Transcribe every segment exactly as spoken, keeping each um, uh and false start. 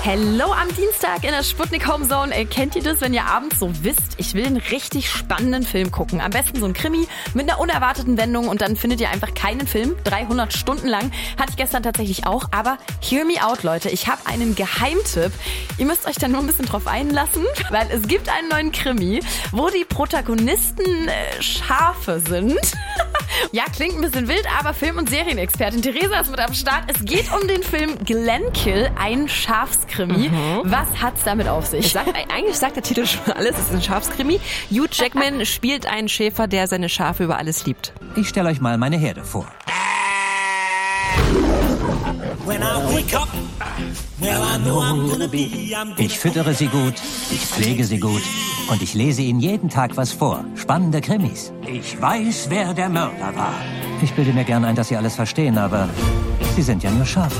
Hello am Dienstag in der Sputnik Home Zone. Äh, kennt ihr das, wenn ihr abends so wisst, ich will einen richtig spannenden Film gucken? Am besten so ein Krimi mit einer unerwarteten Wendung und dann findet ihr einfach keinen Film. dreihundert Stunden lang. Hatte ich gestern tatsächlich auch. Aber hear me out, Leute. Ich habe einen Geheimtipp. Ihr müsst euch da nur ein bisschen drauf einlassen, weil es gibt einen neuen Krimi, wo die Protagonisten äh, Schafe sind. Ja, klingt ein bisschen wild, aber Film- und Serienexpertin Theresa ist mit am Start. Es geht um den Film Glenkill, ein Schafskrimi. Mhm. Was hat's damit auf sich? Sagt, eigentlich sagt der Titel schon alles, es ist ein Schafskrimi. Hugh Jackman spielt einen Schäfer, der seine Schafe über alles liebt. Ich stelle euch mal meine Herde vor. Ich füttere sie gut, ich pflege sie gut und ich lese ihnen jeden Tag was vor. Spannende Krimis. Ich weiß, wer der Mörder war. Ich bilde mir gern ein, dass sie alles verstehen, aber sie sind ja nur Schafe.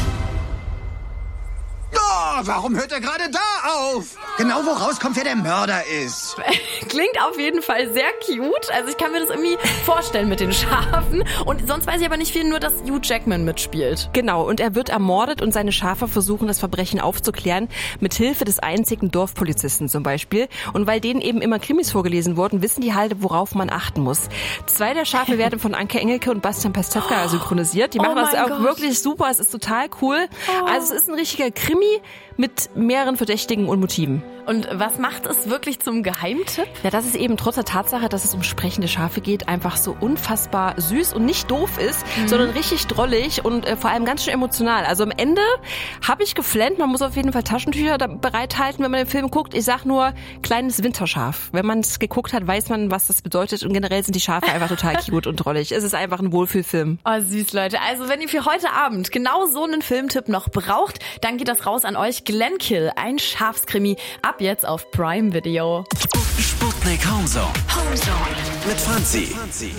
Warum hört er gerade da auf? Genau wo rauskommt, wer der Mörder ist. Klingt auf jeden Fall sehr cute. Also ich kann mir das irgendwie vorstellen mit den Schafen. Und sonst weiß ich aber nicht viel, nur dass Hugh Jackman mitspielt. Genau, und er wird ermordet und seine Schafe versuchen, das Verbrechen aufzuklären. Mit Hilfe des einzigen Dorfpolizisten zum Beispiel. Und weil denen eben immer Krimis vorgelesen wurden, wissen die halt, worauf man achten muss. Zwei der Schafe werden von Anke Engelke und Bastian Pastewka synchronisiert. Die machen oh das auch Gott. wirklich super. Es ist total cool. Oh. Also es ist ein richtiger Krimi mit mehreren Verdächtigen und Motiven. Und was macht es wirklich zum Geheimtipp? Ja, dass es eben trotz der Tatsache, dass es um sprechende Schafe geht, einfach so unfassbar süß und nicht doof ist, mhm. sondern richtig drollig und äh, vor allem ganz schön emotional. Also am Ende habe ich geflennt, man muss auf jeden Fall Taschentücher da bereithalten, wenn man den Film guckt. Ich sag nur, kleines Winterschaf. Wenn man es geguckt hat, weiß man, was das bedeutet und generell sind die Schafe einfach total cute und drollig. Es ist einfach ein Wohlfühlfilm. Oh, süß, Leute. Also wenn ihr für heute Abend genau so einen Filmtipp noch braucht, dann geht das raus an euch. Glenkill, ein Schafskrimi, ab jetzt auf Prime Video. Sputnik Home Zone. Home Zone. Mit Franzi.